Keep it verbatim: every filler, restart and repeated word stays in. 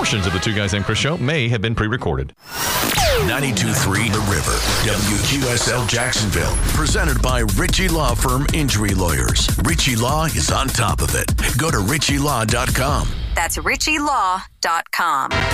portions of the Two Guys Named Chris show may have been pre-recorded. ninety-two point three The River, W Q S L Jacksonville. Presented by Ritchie Law Firm Injury Lawyers. Ritchie Law is on top of it. Go to ritchie law dot com. That's ritchie law dot com.